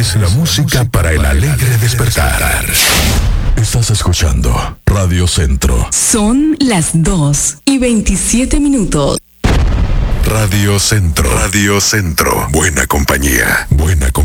es la música para el alegre despertar. Estás escuchando Radio Centro. Son las 2:27. Radio Centro. Radio Centro. Buena compañía. Buena compañía.